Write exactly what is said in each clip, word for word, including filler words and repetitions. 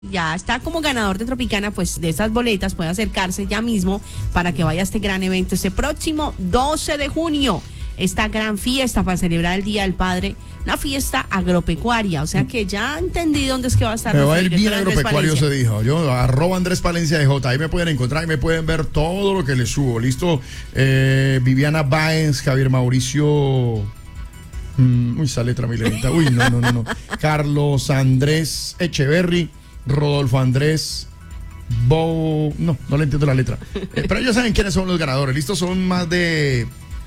ya está como ganador de Tropicana, pues de esas boletas puede acercarse ya mismo para que vaya a este gran evento este próximo doce de junio. Esta gran fiesta para celebrar el Día del Padre, una fiesta agropecuaria, o sea que ya entendí dónde es que va a estar. Me va a ir bien agropecuario, se dijo. Yo, arroba Andrés Palencia de J, ahí me pueden encontrar y me pueden ver todo lo que les subo. Listo, eh, Viviana Báez, Javier Mauricio. Mm, uy, esa letra muy lenta. Uy, no, no, no, no. Carlos Andrés Echeverry, Rodolfo Andrés Bo. No, no le entiendo la letra. Eh, pero ellos saben quiénes son los ganadores. Listo, son más de.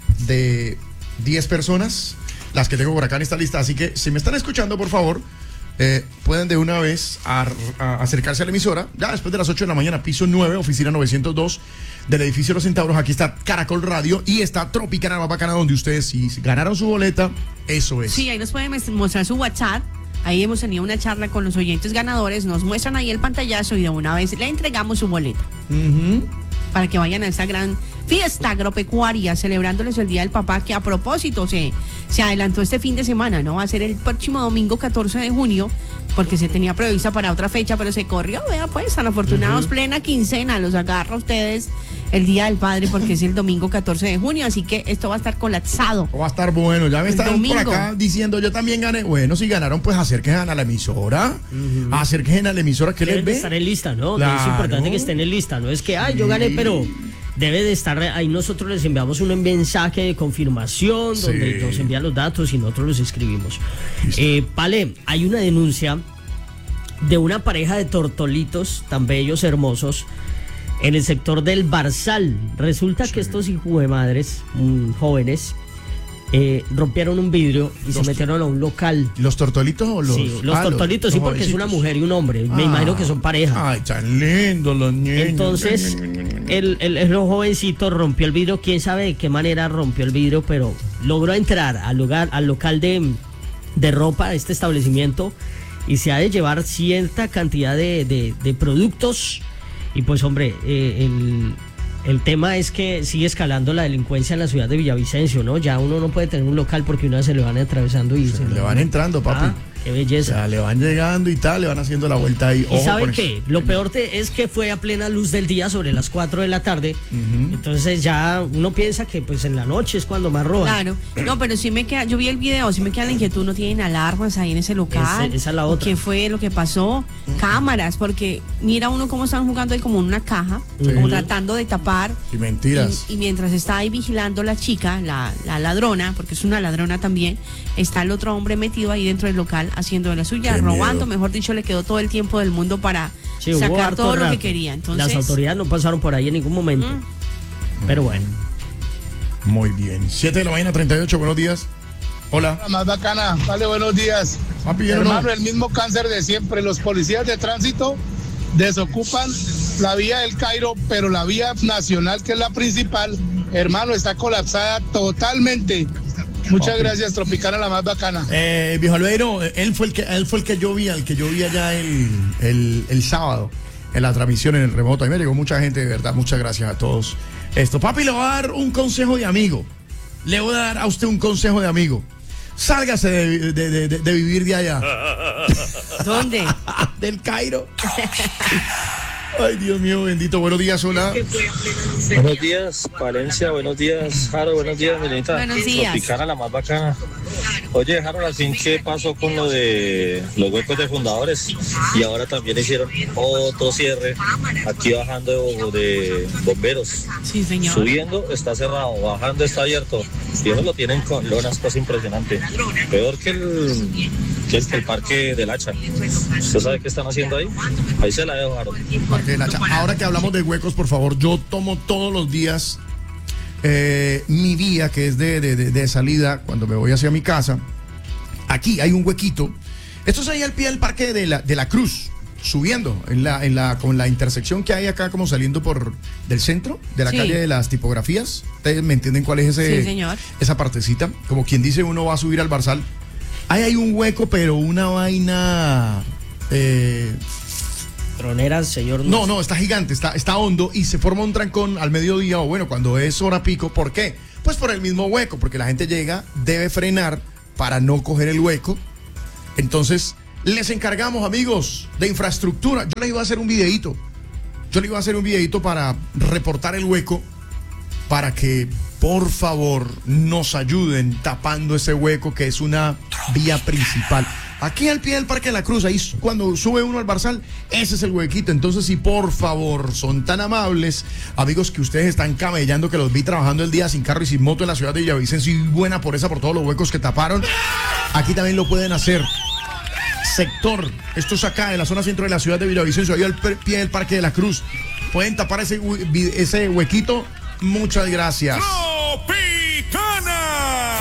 de diez personas las que tengo por acá en esta lista, así que si me están escuchando, por favor, eh, pueden de una vez a, a acercarse a la emisora, ya después de las ocho de la mañana, piso nueve, oficina novecientos dos del edificio Los Centauros. Aquí está Caracol Radio y está Tropicana, más bacana, donde ustedes, si ganaron su boleta, eso es. Sí, ahí nos pueden mostrar su WhatsApp. Ahí hemos tenido una charla con los oyentes ganadores, nos muestran ahí el pantallazo y de una vez le entregamos su boleta. Uh-huh. Para que vayan a esta gran fiesta agropecuaria, celebrándoles el Día del Papá, que a propósito se, se adelantó este fin de semana, ¿no? Va a ser el próximo domingo catorce de junio, porque se tenía prevista para otra fecha, pero se corrió, vea pues, tan afortunados, uh-huh. Plena quincena, los agarra a ustedes el Día del Padre, porque es el domingo catorce de junio, así que esto va a estar colapsado. Va a estar bueno, ya me están por acá diciendo, yo también gané. Bueno, si ganaron, pues acérquense a la emisora, uh-huh. acérquense a la emisora, que les ve. Estar en lista, ¿no? Claro. Es importante que estén en lista, no es que, ay, yo gané, pero debe de estar ahí. Nosotros les enviamos un mensaje de confirmación, sí, donde nos envían los datos y nosotros los escribimos. Eh, vale, hay una denuncia de una pareja de tortolitos tan bellos, hermosos, en el sector del Barzal. Resulta sí. que estos hijos de madres, mmm, jóvenes, eh, rompieron un vidrio y los se metieron a un local. ¿Los tortolitos o los? Sí, los ah, tortolitos, los, sí, porque los es una mujer y un hombre. Ah, me imagino que son pareja. Ay, tan lindos los niños. Entonces, el, el, el jovencito rompió el vidrio. Quién sabe de qué manera rompió el vidrio, pero logró entrar al lugar, al local de, de ropa de este establecimiento y se ha de llevar cierta cantidad de, de, de productos. Y pues, hombre, eh, el, el tema es que sigue escalando la delincuencia en la ciudad de Villavicencio, ¿no? Ya uno no puede tener un local porque una vez se le van atravesando y se, se le van entrando, papi. Ah, qué belleza. O sea, le van llegando y tal, le van haciendo la vuelta ahí. ¿Y sabe qué? Lo peor te, es que fue a plena luz del día, sobre las cuatro de la tarde. Uh-huh. Entonces ya uno piensa que pues en la noche es cuando más roban. Claro. No, pero sí me queda, yo vi el video, sí me queda la inquietud, no tienen alarmas ahí en ese local. Ese, esa es la otra. ¿Qué fue lo que pasó? Uh-huh. Cámaras, porque mira uno cómo están jugando ahí como en una caja, sí. como tratando de tapar. Y mentiras. Y, y mientras está ahí vigilando la chica, la, la ladrona, porque es una ladrona también, está el otro hombre metido ahí dentro del local haciendo de la suya, robando, mejor dicho, le quedó todo el tiempo del mundo para sí, sacar todo rato. Lo que quería. Entonces, las autoridades no pasaron por ahí en ningún momento. Mm. Pero bueno. Muy bien. siete de la mañana, treinta y ocho, buenos días. Hola. La más bacana, vale, buenos días. Papi, hermano, no. el mismo cáncer de siempre. Los policías de tránsito desocupan la vía del Cairo, pero la vía nacional, que es la principal, hermano, está colapsada totalmente. Muchas okay. gracias, Tropicana, la más bacana. Eh, viejo Albeiro, él fue el que él fue el que yo vi, el que yo vi allá el, el, el sábado, en la transmisión, en el remoto. Ahí me llegó mucha gente, de verdad, muchas gracias a todos. Esto, papi, le voy a dar un consejo de amigo. Le voy a dar a usted un consejo de amigo. Sálgase de, de, de, de, de vivir de allá. ¿Dónde? Del Cairo. Ay, Dios mío, bendito. Buenos días, hola. Buenos días, Valencia. Buenos días, Jaro. Buenos días, Milenita. Buenos días. Tropicana, la más bacana. Oye, Jaro, al fin, ¿qué pasó con lo de los huecos de fundadores? Y ahora también hicieron otro cierre aquí bajando de, de bomberos. Sí, señor. Subiendo está cerrado, bajando está abierto. Y eso lo tienen con lonas, cosa impresionante. Peor que el, que el, el parque del Hacha. ¿Usted sabe qué están haciendo ahí? Ahí se la dejo, Jaro. Ahora que hablamos de huecos, por favor, yo tomo todos los días eh, mi vía, que es de, de, de, de salida, cuando me voy hacia mi casa. Aquí hay un huequito. Esto es ahí al pie del parque de la, de la Cruz, subiendo, en la, en la, con la intersección que hay acá, como saliendo por del centro, de la sí. calle de las tipografías. ¿Ustedes me entienden cuál es ese, sí, señor. esa partecita? Como quien dice, uno va a subir al Barzal. Ahí hay un hueco, pero una vaina... Eh, Troneras, señor. No, no, está gigante, está, está hondo y se forma un trancón al mediodía o bueno, cuando es hora pico. ¿Por qué? Pues por el mismo hueco, porque la gente llega, debe frenar para no coger el hueco. Entonces, les encargamos, amigos, de infraestructura. Yo les iba a hacer un videíto. Yo les iba a hacer un videíto para reportar el hueco, para que, por favor, nos ayuden tapando ese hueco que es una vía principal. Aquí al pie del Parque de la Cruz, ahí cuando sube uno al Barzal, ese es el huequito. Entonces, si por favor son tan amables, amigos, que ustedes están camellando, que los vi trabajando el día sin carro y sin moto en la ciudad de Villavicencio, y buena por esa, por todos los huecos que taparon, aquí también lo pueden hacer. Sector, esto es acá en la zona centro de la ciudad de Villavicencio, ahí al pie del Parque de la Cruz. Pueden tapar ese, ese huequito. Muchas gracias. Tropicana.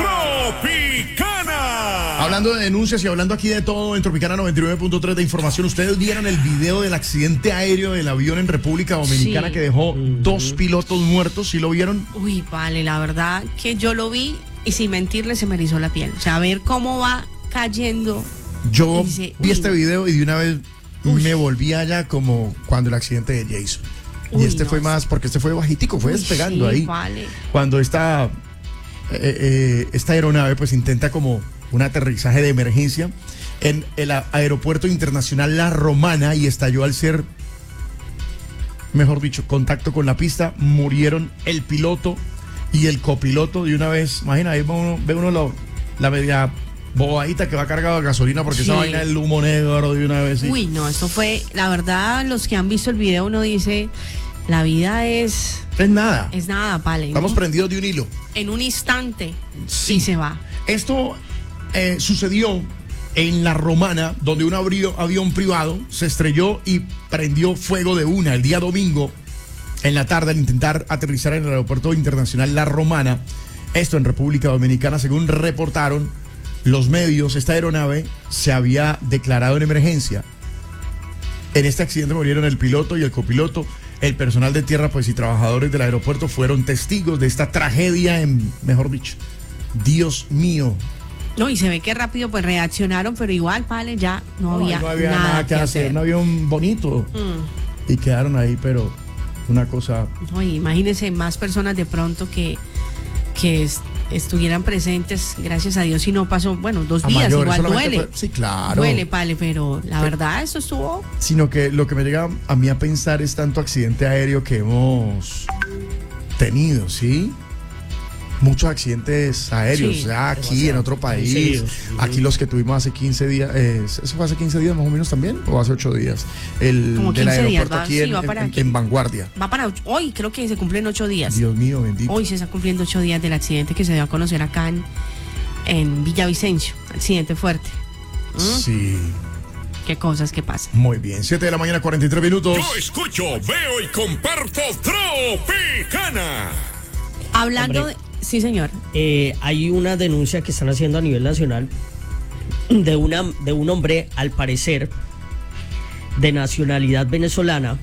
Tropicana. Hablando de denuncias y hablando aquí de todo en Tropicana noventa y nueve punto tres de información, ustedes vieron el video del accidente aéreo del avión en República Dominicana, sí, que dejó uh-huh. dos pilotos muertos. ¿Sí lo vieron? Uy, vale, la verdad que yo lo vi y sin mentirle se me erizó la piel. O sea, a ver cómo va cayendo. Yo dice, vi este video y de una vez uy. me volví allá como cuando el accidente de Jason. Uy, y este no, fue más, porque este fue bajitico, fue uy, despegando sí, ahí. Vale. Cuando esta, eh, eh, esta aeronave pues intenta como un aterrizaje de emergencia en el aeropuerto internacional La Romana y estalló al ser, mejor dicho, contacto con la pista, murieron el piloto y el copiloto de una vez. Imagina, ahí ve uno, ve uno lo, la media bobadita que va cargado de gasolina porque sí. esa vaina del humo negro de una vez. Sí. Uy, no, esto fue, la verdad, los que han visto el video uno dice, la vida es... Es nada. Es nada, vale. Estamos ¿no? prendidos de un hilo. En un instante. Sí. Y se va. Esto eh, sucedió en La Romana, donde un avión, avión privado se estrelló y prendió fuego de una el día domingo en la tarde al intentar aterrizar en el aeropuerto internacional La Romana. Esto en República Dominicana, según reportaron los medios. Esta aeronave se había declarado en emergencia. En este accidente murieron el piloto y el copiloto. El personal de tierra, pues, y trabajadores del aeropuerto fueron testigos de esta tragedia, en, mejor dicho, Dios mío. No, y se ve que rápido pues reaccionaron, pero igual, vale, ya no, no había, no había nada, nada que hacer. hacer. Un avión bonito. Mm. Y quedaron ahí, pero una cosa... No, imagínense más personas de pronto que, que es, estuvieran presentes, gracias a Dios, y no pasó, bueno, dos días, mayores, igual duele. Fue, sí, claro. Duele, vale, pero la sí. verdad, eso estuvo... Sino que lo que me llega a mí a pensar es tanto accidente aéreo que hemos tenido, ¿sí? Muchos accidentes aéreos, sí, ya aquí demasiado. En otro país, sí, sí, sí. Aquí los que tuvimos hace quince días, eh, ¿eso fue hace quince días más o menos también? ¿O hace ocho días? El del aeropuerto días, aquí, va, en, sí, en, en, en Vanguardia. Va para ocho, hoy creo que se cumplen ocho días. Dios mío, bendito. Hoy se está cumpliendo ocho días del accidente que se dio a conocer acá en, en Villavicencio, accidente fuerte. ¿Mm? Sí. Qué cosas que pasan. Muy bien, siete de la mañana, cuarenta y tres minutos. Yo escucho, veo y comparto Tropicana. Hablando Hombre. de... Sí, señor. Eh, hay una denuncia que están haciendo a nivel nacional de, una, de un hombre, al parecer, de nacionalidad venezolana,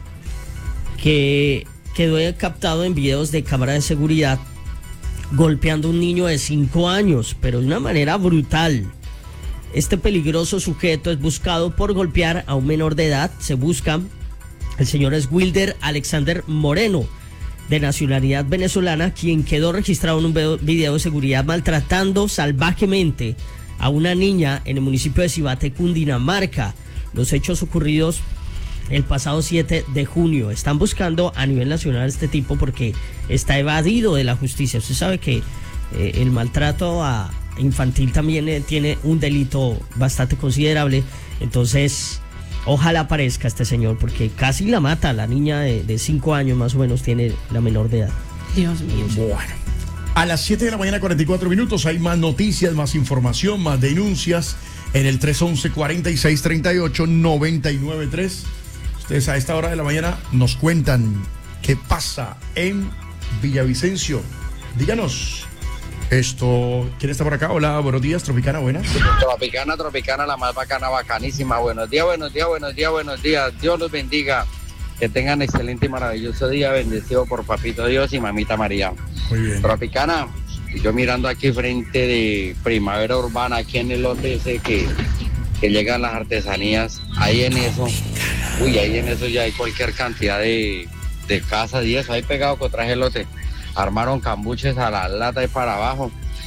que quedó captado en videos de cámara de seguridad golpeando a un niño de cinco años, pero de una manera brutal. Este peligroso sujeto es buscado por golpear a un menor de edad. Se busca, el señor es Wilder Alexander Moreno, de nacionalidad venezolana, quien quedó registrado en un video de seguridad maltratando salvajemente a una niña en el municipio de Cibate, Cundinamarca. Los hechos ocurridos el pasado siete de junio. Están buscando a nivel nacional a este tipo porque está evadido de la justicia. Usted sabe que eh, el maltrato a infantil también eh, tiene un delito bastante considerable. Entonces, ojalá aparezca este señor, porque casi la mata. La niña de cinco años más o menos tiene la menor de edad. Dios mío. Bueno, a las siete de la mañana, cuarenta y cuatro minutos, hay más noticias, más información, más denuncias en el tres once, cuarenta y seis, treinta y ocho, noventa y nueve tres. Ustedes a esta hora de la mañana nos cuentan qué pasa en Villavicencio. Díganos. Esto, ¿quién está por acá? Hola, buenos días, Tropicana, buenas. Tropicana, Tropicana, la más bacana, bacanísima. Buenos días, buenos días, buenos días, buenos días. Dios los bendiga. Que tengan excelente y maravilloso día, bendecido por Papito Dios y Mamita María. Muy bien. Tropicana, yo mirando aquí frente de Primavera Urbana, aquí en el lote ese que, que llegan las artesanías, ahí en eso, uy, ahí en eso ya hay cualquier cantidad de, de casas y eso, ahí pegado contra el lote. Armaron cambuches a la lata y para abajo.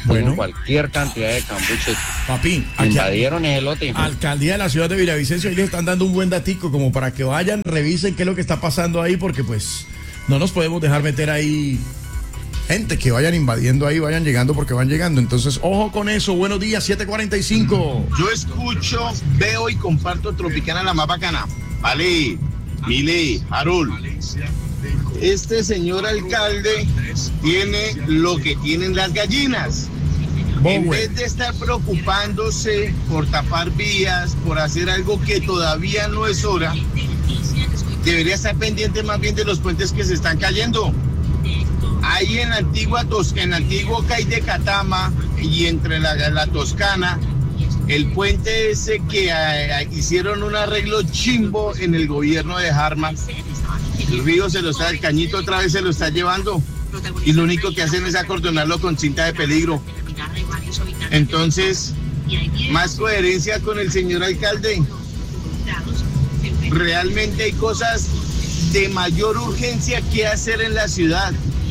Bueno, cualquier cantidad de cambuches. Papi, invadieron el lote. Alcaldía de la ciudad de Villavicencio, ahí les están dando un buen datico como para que vayan, revisen qué es lo que está pasando ahí, porque pues no nos podemos dejar meter ahí gente que vayan invadiendo ahí, vayan llegando porque van llegando. Entonces, ojo con eso. Buenos días, siete cuarenta y cinco. Yo escucho, veo y comparto Tropicana, la más bacana. Vale, Mile, Harold. Este señor alcalde tiene lo que tienen las gallinas. En vez de estar preocupándose por tapar vías, por hacer algo que todavía no es hora, debería estar pendiente más bien de los puentes que se están cayendo. Ahí en la antigua Tos, en el antiguo Cay de Catama y entre la, la Toscana, el puente ese que eh, hicieron un arreglo chimbo en el gobierno de Harman. El río se lo está, el cañito otra vez se lo está llevando y lo único que hacen es acordonarlo con cinta de peligro. Entonces, más coherencia con el señor alcalde. Realmente hay cosas de mayor urgencia que hacer en la ciudad.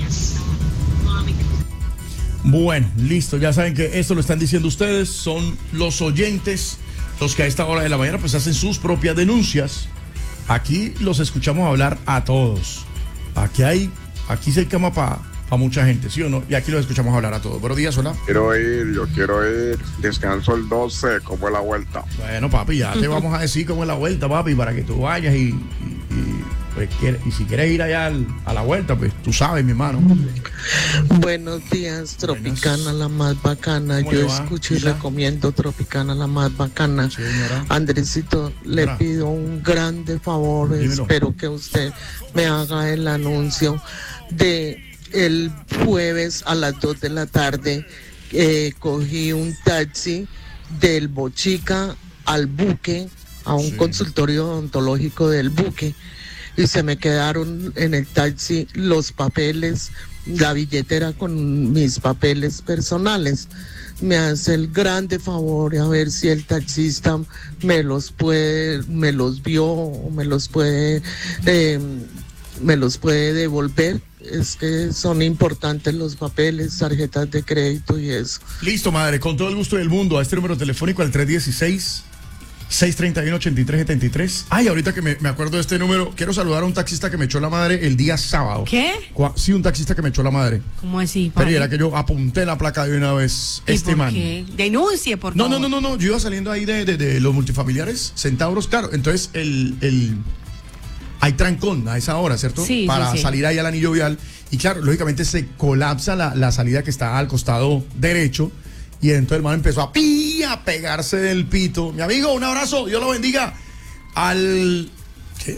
Bueno, listo, ya saben que esto lo están diciendo ustedes, son los oyentes los que a esta hora de la mañana pues hacen sus propias denuncias. Aquí los escuchamos hablar a todos. Aquí hay, aquí se hay cama para pa mucha gente, ¿sí o no? Y aquí los escuchamos hablar a todos. Buenos días, hola. Quiero ir, yo quiero ir. Descanso el doce, ¿cómo es la vuelta? Bueno, papi, ya te vamos a decir cómo es la vuelta, papi, para que tú vayas y, y, y, pues, y si quieres ir allá al, a la vuelta, pues tú sabes, mi hermano. Buenos días, Tropicana, la más bacana. Yo escucho y recomiendo Tropicana, la más bacana. Sí, Andresito, le Mira. pido un grande favor. Dímelo. Espero que usted me haga el anuncio de el jueves a las dos de la tarde. Eh, cogí un taxi del Bochica al Buque, a un sí. consultorio odontológico del Buque, y se me quedaron en el taxi los papeles, la billetera con mis papeles personales. Me hace el grande favor a ver si el taxista me los puede, me los vio o me los puede, eh, me los puede devolver. Es que son importantes los papeles, tarjetas de crédito y eso. Listo, madre, con todo el gusto del mundo, a este número telefónico al tres dieciséis, seis treinta y uno, ochenta y tres setenta y tres. Ay, ahorita que me, me acuerdo de este número, quiero saludar a un taxista que me echó la madre el día sábado. ¿Qué? Sí, un taxista que me echó la madre. ¿Cómo así, papi? Pero era que yo apunté la placa de una vez. ¿Y este por man. qué? Denuncie, por no, favor. No, no, no, no, yo iba saliendo ahí de, de, de los multifamiliares, Centauros, claro. Entonces, el, el hay trancón a esa hora, ¿cierto? Sí, Para sí, sí. salir ahí al anillo vial. Y claro, lógicamente se colapsa la, la salida que está al costado derecho. Y entonces el man empezó a, pi, a pegarse del pito. Mi amigo, un abrazo, Dios lo bendiga. Al. ¿Qué?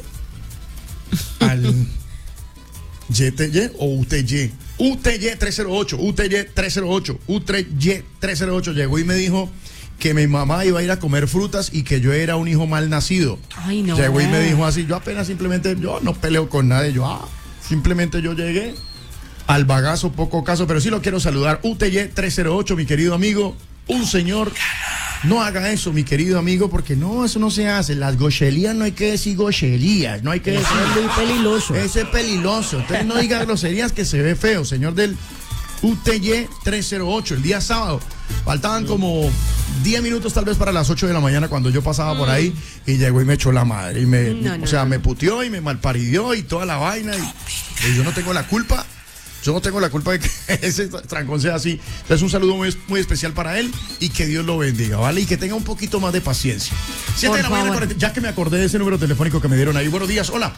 Al. Y T Y o U T Y. U T Y tres cero ocho, U T Y tres cero ocho, U T Y tres cero ocho. Llegó y me dijo que mi mamá iba a ir a comer frutas y que yo era un hijo mal nacido. Ay, no. Llegó y me dijo así, yo apenas simplemente, yo no peleo con nadie, yo, ah, simplemente yo llegué al bagazo, poco caso, pero sí lo quiero saludar. U T Y tres cero ocho, mi querido amigo, un señor. No haga eso, mi querido amigo, porque no, eso no se hace. Las gocherías no hay que decir gocherías, no hay que decir. Es muy peligroso. Ese es peligroso. Entonces no diga groserías que se ve feo, señor del U T Y tres cero ocho, el día sábado. Faltaban como diez minutos tal vez para las ocho de la mañana cuando yo pasaba mm. por ahí y llegó y me echó la madre. Y me, no, no, o sea, no. me puteó y me malparidió y toda la vaina. Y, y yo no tengo la culpa. Yo no tengo la culpa de que ese trancón sea así. Entonces un saludo muy, muy especial para él y que Dios lo bendiga, ¿vale? Y que tenga un poquito más de paciencia. siete de la mañana, ya que me acordé de ese número telefónico que me dieron ahí. Buenos días, hola.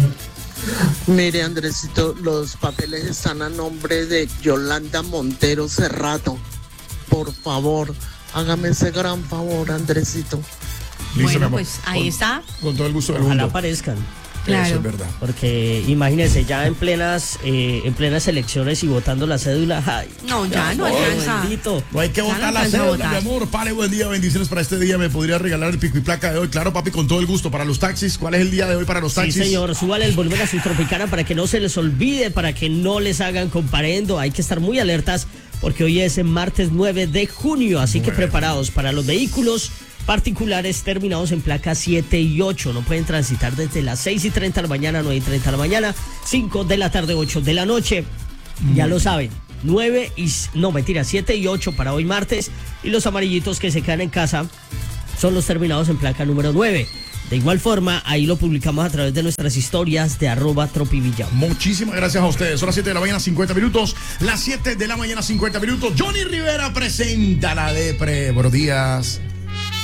Mire, Andresito, los papeles están a nombre de Yolanda Montero Cerrato. Por favor, hágame ese gran favor, Andresito. Listo, bueno, pues ahí con, está. Con todo el gusto del Ojalá mundo. aparezcan. Claro. Eso es verdad. Porque imagínense, ya en plenas eh, en plenas elecciones y votando la cédula. Ay, no, ya no alcanza. Bendito. No hay que ya votar no la cédula, votar. mi amor. Pale, buen día, bendiciones para este día. ¿Me podría regalar el pico y placa de hoy? Claro, papi, con todo el gusto. Para los taxis, ¿cuál es el día de hoy para los taxis? Sí, señor, súbale el volumen a su Tropicana para que no se les olvide, para que no les hagan comparendo. Hay que estar muy alertas porque hoy es el martes nueve de junio, así bueno. que preparados para los vehículos particulares terminados en placas siete y ocho. No pueden transitar desde las seis y treinta de la mañana, nueve y treinta de la mañana, cinco de la tarde, ocho de la noche. Mm. Ya lo saben. nueve y, no mentira, siete y ocho para hoy martes, y los amarillitos que se quedan en casa son los terminados en placa número nueve. De igual forma, ahí lo publicamos a través de nuestras historias de arroba tropivilla. Muchísimas gracias a ustedes. Son las siete de la mañana, cincuenta minutos. Las siete de la mañana, cincuenta minutos. Johnny Rivera presenta La Depre. Buenos días.